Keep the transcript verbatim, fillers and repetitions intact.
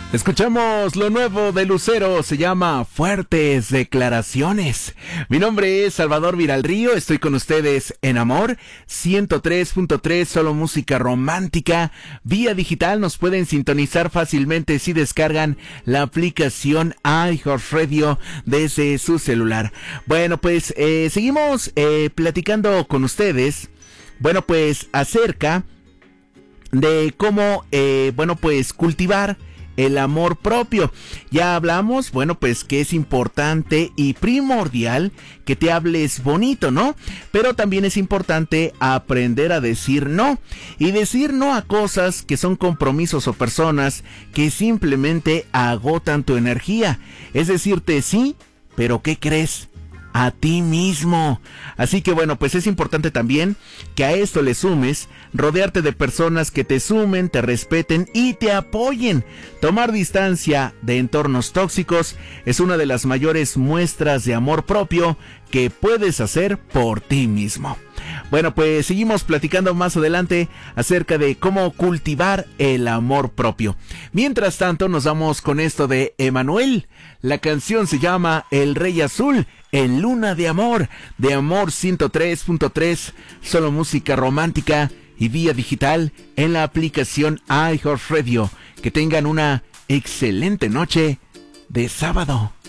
Escuchamos lo nuevo de Lucero, se llama Fuertes Declaraciones. Mi nombre es Salvador Viralrío, estoy con ustedes en Amor ciento tres punto tres, solo música romántica. Vía digital nos pueden sintonizar fácilmente si descargan la aplicación iHeartRadio desde su celular. Bueno, pues eh, seguimos eh, platicando con ustedes, bueno, pues acerca de cómo, eh, bueno, pues cultivar el amor propio. Ya hablamos, bueno, pues que es importante y primordial que te hables bonito, ¿no? Pero también es importante aprender a decir no. Y decir no a cosas que son compromisos o personas que simplemente agotan tu energía. Es decirte sí, pero ¿qué crees? A ti mismo. Así que bueno, pues es importante también que a esto le sumes rodearte de personas que te sumen, te respeten y te apoyen. Tomar distancia de entornos tóxicos es una de las mayores muestras de amor propio que puedes hacer por ti mismo. Bueno, pues seguimos platicando más adelante acerca de cómo cultivar el amor propio. Mientras tanto, nos vamos con esto de Emanuel. La canción se llama El Rey Azul, en Luna de Amor, de Amor ciento tres punto tres, solo música romántica y vía digital en la aplicación iHeartRadio. Que tengan una excelente noche de sábado.